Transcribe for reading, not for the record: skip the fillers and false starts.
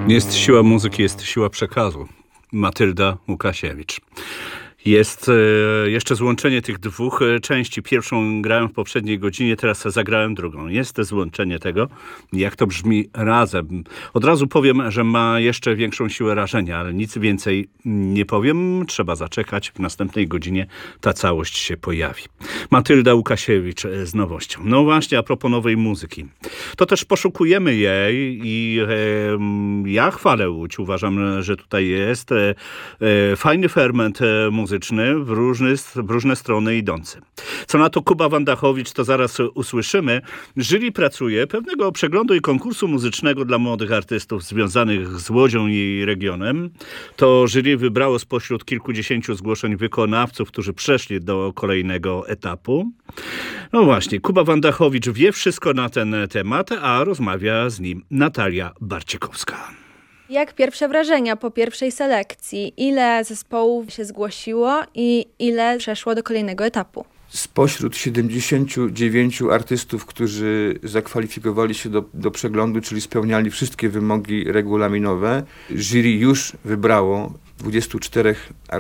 Jest siła muzyki, jest siła przekazu. Matylda Łukasiewicz. Jest jeszcze złączenie tych dwóch części. Pierwszą grałem w poprzedniej godzinie, teraz zagrałem drugą. Jest złączenie tego, jak to brzmi razem. Od razu powiem, że ma jeszcze większą siłę rażenia, ale nic więcej nie powiem. Trzeba zaczekać. W następnej godzinie ta całość się pojawi. Matylda Łukasiewicz z nowością. No właśnie, a propos nowej muzyki. To też poszukujemy jej i ja chwalę Łódź. Uważam, że tutaj jest fajny ferment muzyczny, w różne strony idący. Co na to Kuba Wandachowicz, to zaraz usłyszymy. Jury pracuje pewnego przeglądu i konkursu muzycznego dla młodych artystów związanych z Łodzią i regionem. To jury wybrało spośród kilkudziesięciu zgłoszeń wykonawców, którzy przeszli do kolejnego etapu. No właśnie, Kuba Wandachowicz wie wszystko na ten temat, a rozmawia z nim Natalia Barcikowska. Jak pierwsze wrażenia po pierwszej selekcji? Ile zespołów się zgłosiło i ile przeszło do kolejnego etapu? Spośród 79 artystów, którzy zakwalifikowali się do przeglądu, czyli spełniali wszystkie wymogi regulaminowe, jury już wybrało 24